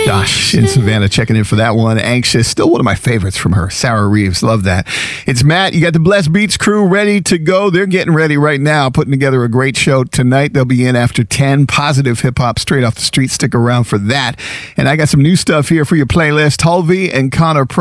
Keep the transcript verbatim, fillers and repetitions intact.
Josh in Savannah checking in for that one. Anxious, still one of my favorites from her. Sarah Reeves, love that. It's Matt. You got the Blessed Beats crew ready to go. They're getting ready right now, putting together a great show tonight. They'll be in after ten. Positive hip hop straight off the street. Stick around for that. And I got some new stuff here for your playlist. Hulvey and Connor Price.